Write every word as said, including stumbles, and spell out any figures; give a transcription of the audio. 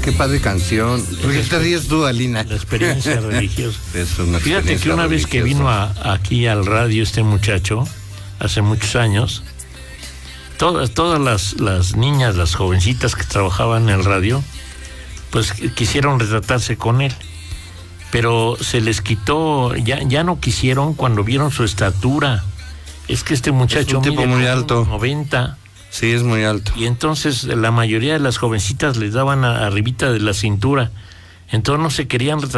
qué padre canción. ¿Por qué te ríes tú, Alina? La experiencia religiosa. Es una Fíjate que una vez que vino a, aquí al radio este muchacho, hace muchos años, todas, todas las, las niñas, las jovencitas que trabajaban en el radio, pues quisieron retratarse con él. Pero se les quitó, ya, ya no quisieron cuando vieron su estatura. Es que este muchacho es un tipo muy alto. noventa. Sí, es muy alto. Y entonces la mayoría de las jovencitas les daban a, arribita de la cintura. Entonces no se querían retratar